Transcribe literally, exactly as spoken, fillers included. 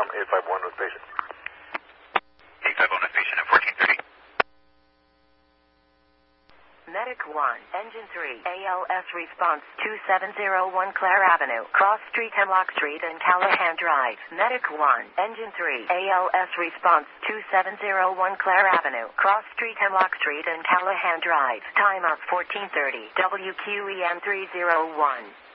eight five one with patient. eight five one with patient at fourteen thirty. Medic one, Engine three, A L S response two seven zero one Clare Avenue, Cross Street, Hemlock Street, and Callahan Drive. Medic one, Engine three, A L S response two seven zero one Clare Avenue, Cross Street, Hemlock Street, and Callahan Drive. Timeout fourteen thirty, W Q E M three zero one.